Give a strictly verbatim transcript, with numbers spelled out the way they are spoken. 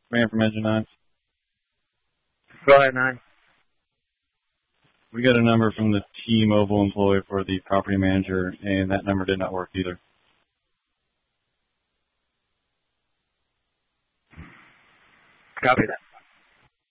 Man from Engine nine. Go ahead, nine. We got a number from the T-Mobile employee for the property manager, and that number did not work either. Copy that.